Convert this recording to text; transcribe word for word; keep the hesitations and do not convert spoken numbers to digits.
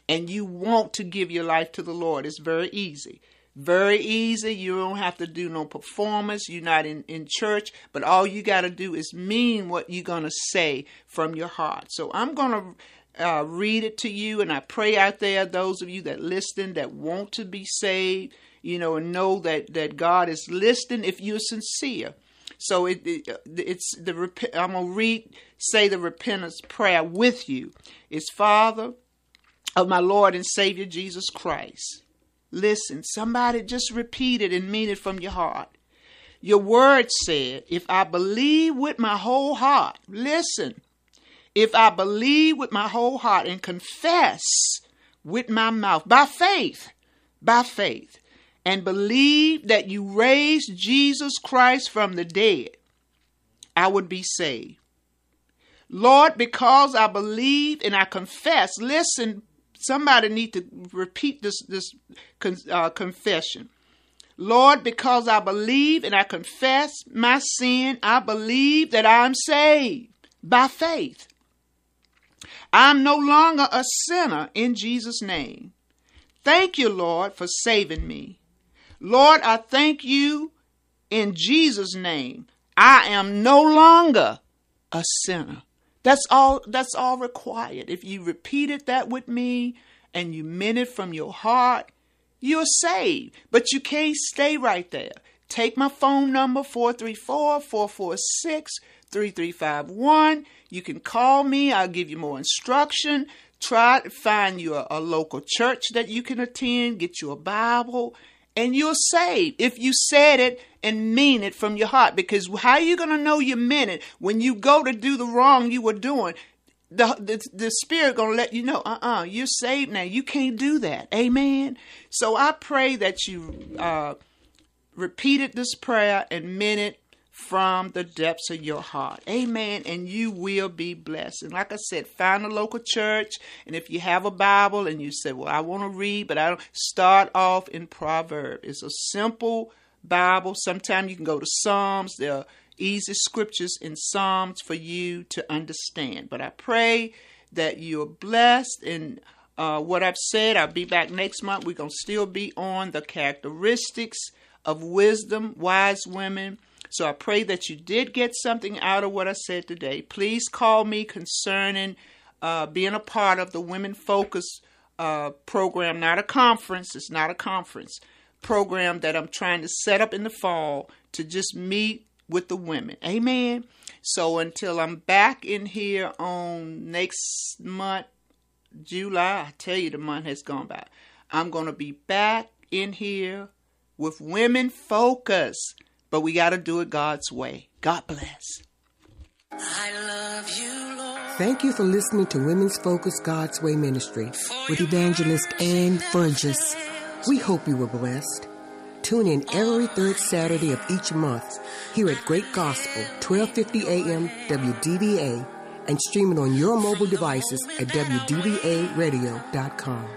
and you want to give your life to the Lord, it's very easy. Very easy. You don't have to do no performance. You're not in, in church, but all you got to do is mean what you're going to say from your heart. So I'm going to uh, read it to you, and I pray out there, those of you that listen, that want to be saved, you know, and know that, that God is listening if you're sincere. So it, it it's the I'm going to read, say the repentance prayer with you. It's Father of my Lord and Savior Jesus Christ. Listen, somebody just repeat it and mean it from your heart. Your word said, if I believe with my whole heart, listen, if I believe with my whole heart and confess with my mouth, by faith, by faith, and believe that you raised Jesus Christ from the dead, I would be saved. Lord, because I believe and I confess, listen, somebody need to repeat this, this uh, confession. Lord, because I believe and I confess my sin, I believe that I'm saved by faith. I'm no longer a sinner in Jesus' name. Thank you, Lord, for saving me. Lord, I thank you in Jesus' name. I am no longer a sinner. That's all, that's all required. If you repeated that with me and you meant it from your heart, you're saved. But you can't stay right there. Take my phone number, four three four, four four six, three three five one. You can call me. I'll give you more instruction. Try to find you a, a local church that you can attend. Get you a Bible. And you're saved if you said it and mean it from your heart. Because how are you going to know you meant it when you go to do the wrong you were doing? The, the, the Spirit going to let you know, uh-uh, you're saved now. You can't do that. Amen. So I pray that you uh, repeated this prayer and meant it from the depths of your heart. Amen. And you will be blessed. And like I said, find a local church. And if you have a Bible and you say, well, I want to read, but I don't, start off in Proverbs. It's a simple Bible. Sometimes you can go to Psalms. There are easy scriptures in Psalms for you to understand. But I pray that you're blessed. And uh, what I've said, I'll be back next month. We're going to still be on the characteristics of wisdom, wise women. So I pray that you did get something out of what I said today. Please call me concerning uh, being a part of the Women Focus uh, program, not a conference. It's not a conference program that I'm trying to set up in the fall to just meet with the women. Amen. So until I'm back in here on next month, July, I tell you the month has gone by. I'm going to be back in here with Women Focus. But we got to do it God's way. God bless. I love you, Lord. Thank you for listening to Women's Focus God's Way Ministry with Evangelist Ann Burgess. We hope you were blessed. Tune in every third Saturday of each month here at Great Gospel, twelve fifty a.m. W D V A, and stream it on your mobile devices at W D V A radio dot com.